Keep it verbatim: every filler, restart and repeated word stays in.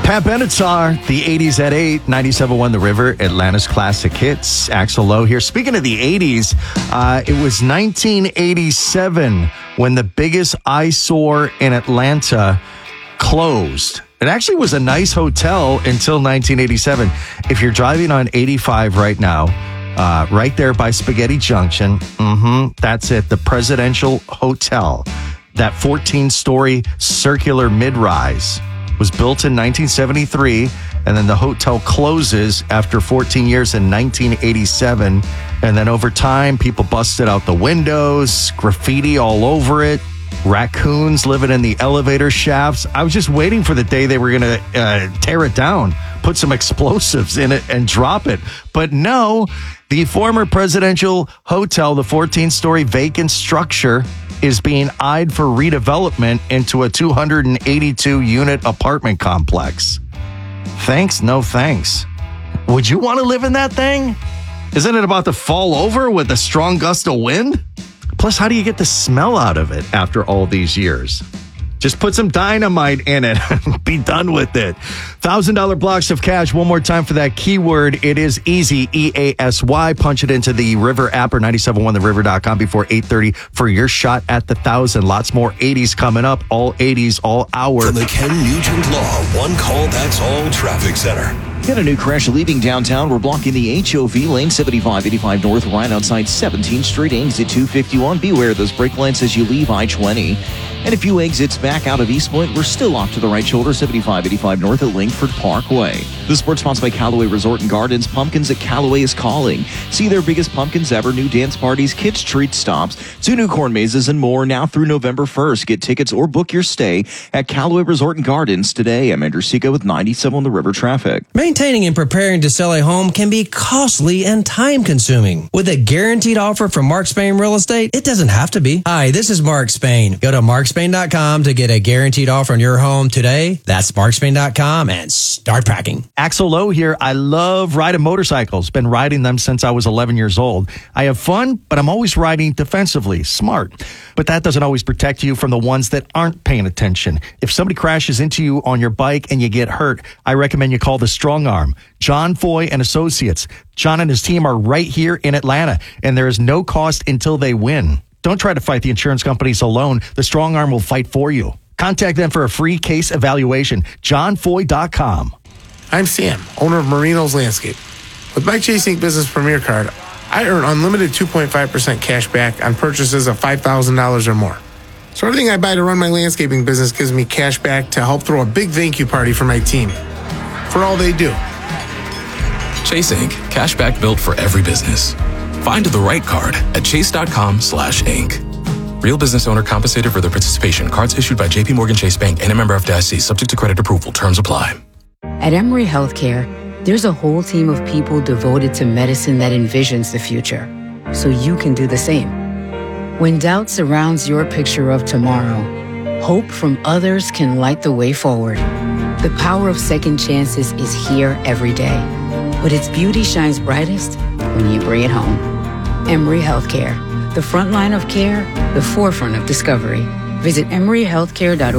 Pat Benatar, the eighties at eight, ninety-seven point one The River, Atlanta's classic hits. Axel Lowe here. Speaking of the eighties, uh, it was nineteen eighty-seven when the biggest eyesore in Atlanta closed. It actually was a nice hotel until nineteen eighty-seven. If you're driving on eighty-five right now, uh, right there by Spaghetti Junction, mm-hmm, that's it, the Presidential Hotel. That fourteen-story circular mid-rise was built in nineteen seventy-three, and then the hotel closes after fourteen years in nineteen eighty-seven. And then over time, people busted out the windows, graffiti all over it, raccoons living in the elevator shafts. I was just waiting for the day they were going to uh, tear it down, put some explosives in it, and drop it. But no, the former Presidential Hotel, the fourteen-story vacant structure, is being eyed for redevelopment into a two hundred eighty-two unit apartment complex. Thanks, no thanks. Would you want to live in that thing? Isn't it about to fall over with a strong gust of wind? Plus, how do you get the smell out of it after all these years? Just put some dynamite in it and be done with it. one thousand dollars blocks of cash. One more time for that keyword. It is easy, E A S Y. Punch it into the River app or ninety-seven point one the river dot com before eight thirty for your shot at the one thousand. Lots more eighties coming up. All eighties, all hour. From the Ken Nugent Law One Call That's All Traffic Center. Got a new crash leaving downtown. We're blocking the H O V lane, seventy-five eighty-five north, right outside seventeenth Street, exit two fifty-one. Beware of those brake lights as you leave I twenty. And a few exits back out of East Point. We're still off to the right shoulder, seventy-five eighty-five north at Langford Parkway. The sports sponsored by Callaway Resort and Gardens. Pumpkins at Callaway is calling. See their biggest pumpkins ever, new dance parties, kids treat stops, two new corn mazes, and more now through November first. Get tickets or book your stay at Callaway Resort and Gardens today. I'm Andrew Seco with ninety-seven on the River traffic. Maintaining and preparing to sell a home can be costly and time-consuming. With a guaranteed offer from Mark Spain Real Estate, it doesn't have to be. Hi, this is Mark Spain. Go to mark spain dot com to get a guaranteed offer on your home today. That's mark spain dot com and start packing. Axel Lowe here. I love riding motorcycles. Been riding them since I was eleven years old. I have fun, but I'm always riding defensively, smart. But that doesn't always protect you from the ones that aren't paying attention. If somebody crashes into you on your bike and you get hurt, I recommend you call the Strong Arm. John Foy and Associates. John and his team are right here in Atlanta, and there is no cost until they win. Don't try to fight the insurance companies alone. The Strong Arm will fight for you. Contact them for a free case evaluation. john foy dot com. I'm Sam, owner of Marino's Landscape. With my Chase Incorporated Business Premier Card, I earn unlimited two point five percent cash back on purchases of five thousand dollars or more. So everything I buy to run my landscaping business gives me cash back to help throw a big thank you party for my team. For all they do. Chase Incorporated. Cashback built for every business. Find the right card at chase.com slash Inc. Real business owner compensated for their participation. Cards issued by J P Morgan Chase Bank and a member of F D I C. Subject to credit approval. Terms apply. At Emory Healthcare, there's a whole team of people devoted to medicine that envisions the future, so you can do the same. When doubt surrounds your picture of tomorrow, hope from others can light the way forward. The power of second chances is here every day, but its beauty shines brightest when you bring it home. Emory Healthcare, the front line of care, the forefront of discovery. Visit emory healthcare dot org.